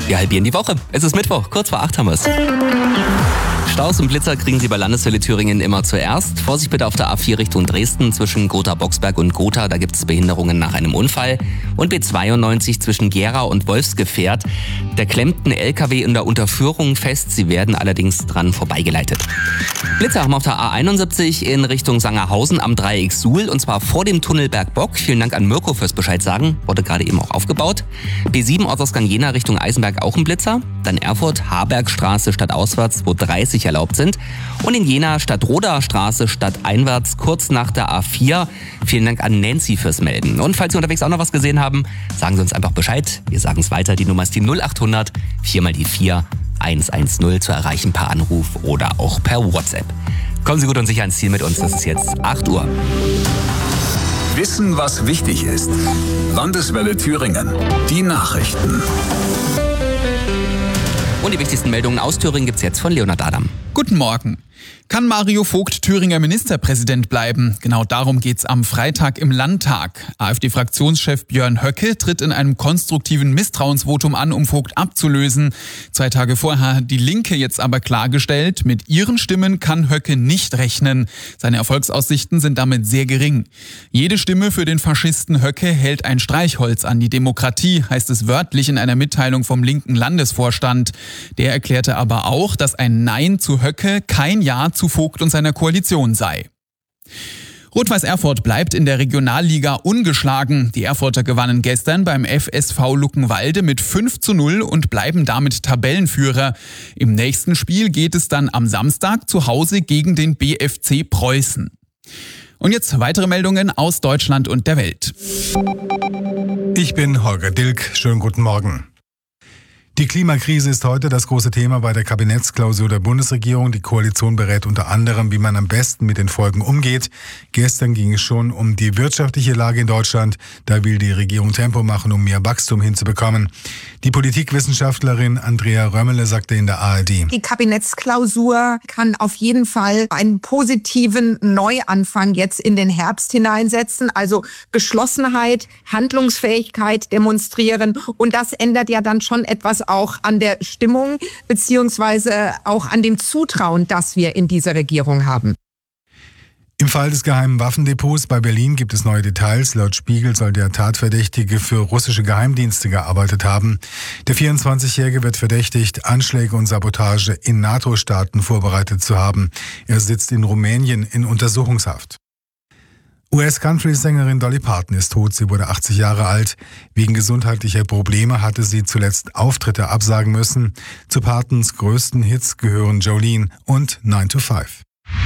Wir halbieren die Woche. Es ist Mittwoch, kurz vor 8 haben wir es. Staus und Blitzer kriegen Sie bei Landeswelle Thüringen immer zuerst. Vorsicht bitte auf der A4 Richtung Dresden zwischen Gotha-Boxberg und Gotha. Da gibt es Behinderungen nach einem Unfall. Und B92 zwischen Gera und Wolfsgefährt. Da klemmt ein LKW in der Unterführung fest. Sie werden allerdings dran vorbeigeleitet. Blitzer haben auf der A71 in Richtung Sangerhausen am Dreieck Suhl. Und zwar vor dem Tunnel Bergbock. Vielen Dank an Mirko fürs Bescheid sagen. Wurde gerade eben auch aufgebaut. B7 Ortausgang Jena Richtung Eisenberg auch ein Blitzer. Dann Erfurt, Harbergstraße stadtauswärts, wo 30 erlaubt sind. Und in Jena Stadtroder Straße stadteinwärts kurz nach der A4. Vielen Dank an Nancy fürs Melden. Und falls Sie unterwegs auch noch was gesehen haben, sagen Sie uns einfach Bescheid. Wir sagen es weiter. Die Nummer ist die 0800 4 mal die 4 110 zu erreichen per Anruf oder auch per WhatsApp. Kommen Sie gut und sicher ans Ziel mit uns. Das ist jetzt 8 Uhr. Wissen, was wichtig ist. Landeswelle Thüringen. Die Nachrichten. Und die wichtigsten Meldungen aus Thüringen gibt's jetzt von Leonhard Adam. Guten Morgen. Kann Mario Vogt Thüringer Ministerpräsident bleiben? Genau darum geht's am Freitag im Landtag. AfD-Fraktionschef Björn Höcke tritt in einem konstruktiven Misstrauensvotum an, um Vogt abzulösen. 2 Tage vorher hat die Linke jetzt aber klargestellt, mit ihren Stimmen kann Höcke nicht rechnen. Seine Erfolgsaussichten sind damit sehr gering. Jede Stimme für den Faschisten Höcke hält ein Streichholz an die Demokratie, heißt es wörtlich in einer Mitteilung vom linken Landesvorstand. Der erklärte aber auch, dass ein Nein zu Höcke kein Ja zu Vogt und seiner Koalition sei. Rot-Weiß Erfurt bleibt in der Regionalliga ungeschlagen. Die Erfurter gewannen gestern beim FSV Luckenwalde mit 5:0 und bleiben damit Tabellenführer. Im nächsten Spiel geht es dann am Samstag zu Hause gegen den BFC Preußen. Und jetzt weitere Meldungen aus Deutschland und der Welt. Ich bin Holger Dilk. Schönen guten Morgen. Die Klimakrise ist heute das große Thema bei der Kabinettsklausur der Bundesregierung. Die Koalition berät unter anderem, wie man am besten mit den Folgen umgeht. Gestern ging es schon um die wirtschaftliche Lage in Deutschland. Da will die Regierung Tempo machen, um mehr Wachstum hinzubekommen. Die Politikwissenschaftlerin Andrea Römmele sagte in der ARD: Die Kabinettsklausur kann auf jeden Fall einen positiven Neuanfang jetzt in den Herbst hineinsetzen. Also Geschlossenheit, Handlungsfähigkeit demonstrieren. Und das ändert ja dann schon etwas auch an der Stimmung beziehungsweise auch an dem Zutrauen, das wir in dieser Regierung haben. Im Fall des geheimen Waffendepots bei Berlin gibt es neue Details. Laut Spiegel soll der Tatverdächtige für russische Geheimdienste gearbeitet haben. Der 24-Jährige wird verdächtigt, Anschläge und Sabotage in NATO-Staaten vorbereitet zu haben. Er sitzt in Rumänien in Untersuchungshaft. US-Country-Sängerin Dolly Parton ist tot. Sie wurde 80 Jahre alt. Wegen gesundheitlicher Probleme hatte sie zuletzt Auftritte absagen müssen. Zu Partons größten Hits gehören Jolene und 9 to 5.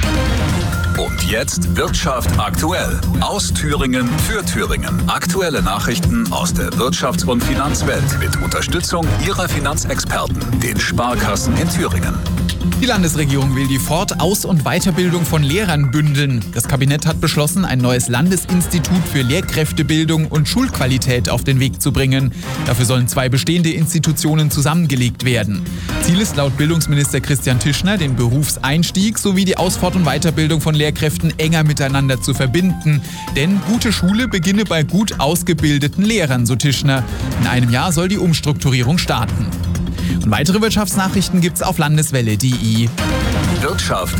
Und jetzt Wirtschaft aktuell. Aus Thüringen für Thüringen. Aktuelle Nachrichten aus der Wirtschafts- und Finanzwelt mit Unterstützung Ihrer Finanzexperten, den Sparkassen in Thüringen. Die Landesregierung will die Fort-, Aus- und Weiterbildung von Lehrern bündeln. Das Kabinett hat beschlossen, ein neues Landesinstitut für Lehrkräftebildung und Schulqualität auf den Weg zu bringen. Dafür sollen 2 bestehende Institutionen zusammengelegt werden. Ziel ist laut Bildungsminister Christian Tischner, den Berufseinstieg sowie die Aus-, Fort- und Weiterbildung von Lehrkräften enger miteinander zu verbinden. Denn gute Schule beginne bei gut ausgebildeten Lehrern, so Tischner. In einem Jahr soll die Umstrukturierung starten. Und weitere Wirtschaftsnachrichten gibt's auf landeswelle.de. Wirtschaft